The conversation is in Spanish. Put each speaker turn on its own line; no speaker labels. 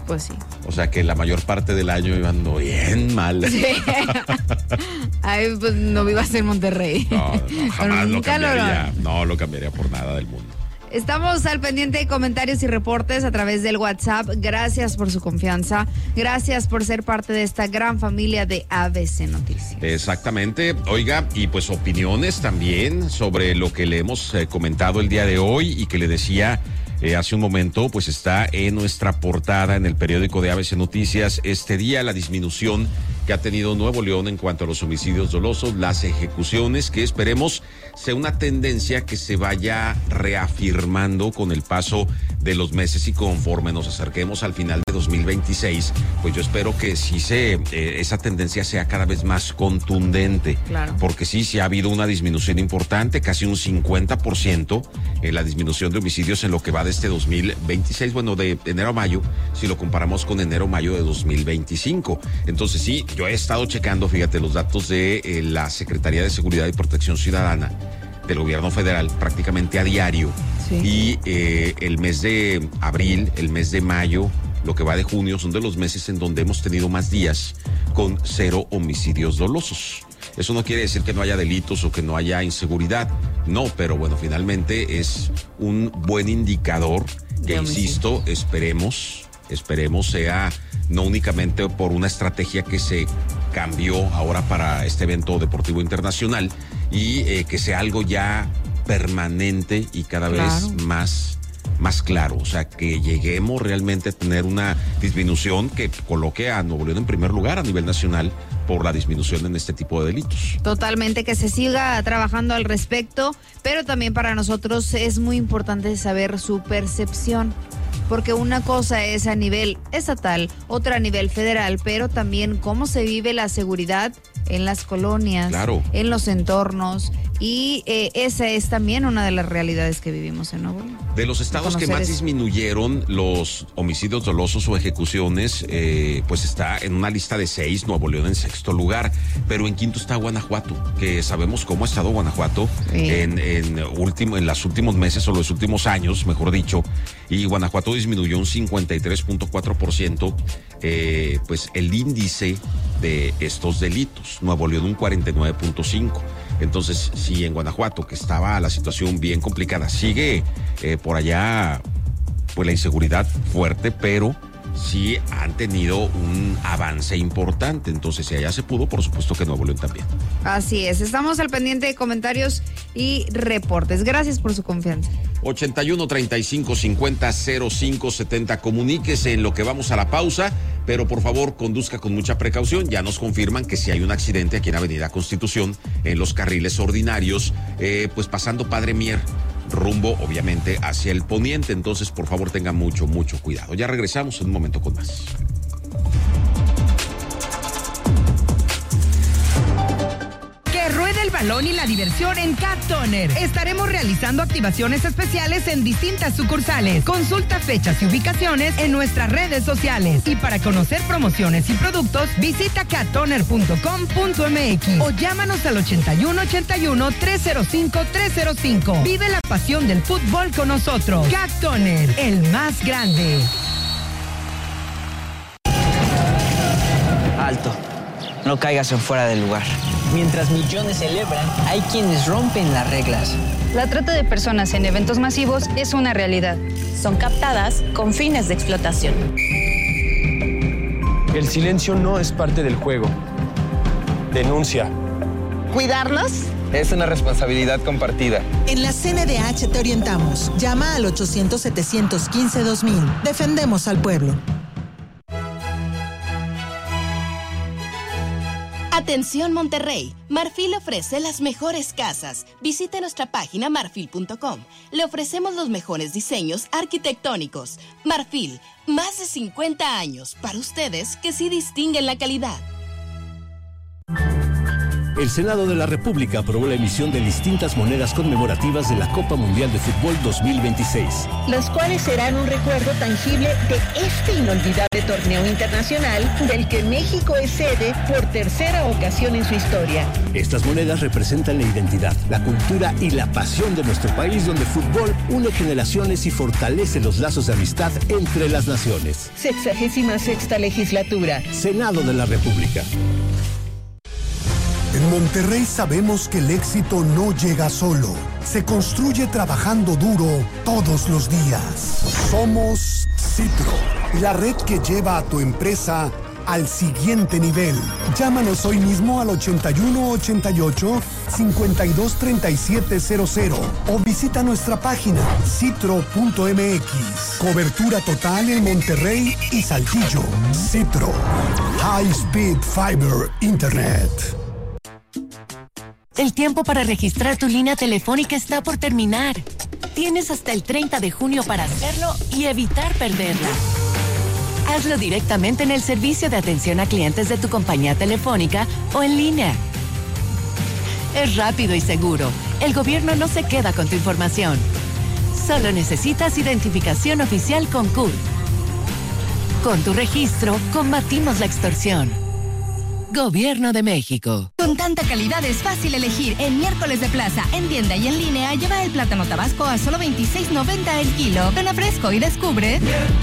Pues sí.
O sea que la mayor parte del año iba andando bien mal.
Sí. Ay, pues no vivas en Monterrey.
No, jamás lo cambiaría.
Calorón.
No lo cambiaría por nada del mundo.
Estamos al pendiente de comentarios y reportes a través del WhatsApp. Gracias por su confianza. Gracias por ser parte de esta gran familia de ABC Noticias.
Exactamente. Oiga, y pues opiniones también sobre lo que le hemos comentado el día de hoy y que le decía hace un momento, pues está en nuestra portada en el periódico de ABC Noticias este día, la disminución que ha tenido Nuevo León en cuanto a los homicidios dolosos, las ejecuciones, que esperemos sea una tendencia que se vaya reafirmando con el paso de los meses y conforme nos acerquemos al final de 2026, pues yo espero que sí esa tendencia sea cada vez más contundente.
Claro.
Porque sí ha habido una disminución importante, casi un 50% en la disminución de homicidios en lo que va de este 2026, bueno, de enero a mayo, si lo comparamos con enero-mayo de 2025. Entonces sí, yo he estado checando, fíjate, los datos de la Secretaría de Seguridad y Protección Ciudadana del gobierno federal prácticamente a diario.
Sí.
Y el mes de abril, el mes de mayo, lo que va de junio, son de los meses en donde hemos tenido más días con 0 homicidios dolosos. Eso no quiere decir que no haya delitos o que no haya inseguridad, no, pero bueno, finalmente es un buen indicador que, insisto, esperemos sea no únicamente por una estrategia que se cambió ahora para este evento deportivo internacional y que sea algo ya permanente y cada vez más claro, o sea, que lleguemos realmente a tener una disminución que coloque a Nuevo León en primer lugar a nivel nacional por la disminución en este tipo de delitos.
Totalmente, que se siga trabajando al respecto, pero también para nosotros es muy importante saber su percepción, porque una cosa es a nivel estatal, otra a nivel federal, pero también cómo se vive la seguridad en las colonias,
claro,
en los entornos, y esa es también una de las realidades que vivimos en Nuevo León.
De los estados que más disminuyeron los homicidios dolosos o ejecuciones, pues está en una lista de 6, Nuevo León en sexto lugar, pero en quinto está Guanajuato, que sabemos cómo ha estado Guanajuato en los últimos meses o los últimos años, mejor dicho, y Guanajuato disminuyó un 53.4%, pues el índice de estos delitos, Nuevo León un 49.5%. Entonces, si en Guanajuato, que estaba la situación bien complicada, sigue por allá pues la inseguridad fuerte, pero sí han tenido un avance importante. Entonces, si allá se pudo, por supuesto que Nuevo León también.
Así es, estamos al pendiente de comentarios y reportes. Gracias por su confianza.
81-35-50-0570. Comuníquese en lo que vamos a la pausa, pero por favor conduzca con mucha precaución. Ya nos confirman que si hay un accidente aquí en Avenida Constitución, en los carriles ordinarios, pues pasando Padre Mier, rumbo obviamente hacia el poniente. Entonces, por favor, tenga mucho cuidado. Ya regresamos en un momento con más.
Rueda el balón y la diversión en Cat Toner. Estaremos realizando activaciones especiales en distintas sucursales. Consulta fechas y ubicaciones en nuestras redes sociales. Y para conocer promociones y productos, visita cattoner.com.mx o llámanos al 8181-305-305. Vive la pasión del fútbol con nosotros. Cat Toner, el más grande.
Alto. No caigas en fuera del lugar. Mientras millones celebran, hay quienes rompen las reglas.
La trata de personas en eventos masivos es una realidad.
Son captadas con fines de explotación.
El silencio no es parte del juego. Denuncia.
¿Cuidarnos?
Es una responsabilidad compartida.
En la CNDH te orientamos. Llama al 800-715-2000. Defendemos al pueblo.
Atención Monterrey, Marfil ofrece las mejores casas. Visite nuestra página marfil.com. Le ofrecemos los mejores diseños arquitectónicos. Marfil, más de 50 años para ustedes que sí distinguen la calidad.
El Senado de la República aprobó la emisión de distintas monedas conmemorativas de la Copa Mundial de Fútbol 2026.
Las cuales serán un recuerdo tangible de este inolvidable torneo internacional del que México es sede por tercera ocasión en su historia.
Estas monedas representan la identidad, la cultura y la pasión de nuestro país, donde el fútbol une generaciones y fortalece los lazos de amistad entre las naciones.
66ª legislatura.
Senado de la República.
En Monterrey sabemos que el éxito no llega solo. Se construye trabajando duro todos los días. Somos Citro, la red que lleva a tu empresa al siguiente nivel. Llámanos hoy mismo al 8188-523700 o visita nuestra página citro.mx. Cobertura total en Monterrey y Saltillo. Citro. High Speed Fiber Internet.
El tiempo para registrar tu línea telefónica está por terminar. Tienes hasta el 30 de junio para hacerlo y evitar perderla. Hazlo directamente en el servicio de atención a clientes de tu compañía telefónica o en línea. Es rápido y seguro. El gobierno no se queda con tu información. Solo necesitas identificación oficial con CURP. Con tu registro, combatimos la extorsión. Gobierno de México.
Con tanta calidad es fácil elegir. En Miércoles de Plaza, en tienda y en línea, lleva el plátano tabasco a solo $26.90 el kilo. Ven a Fresco y descubre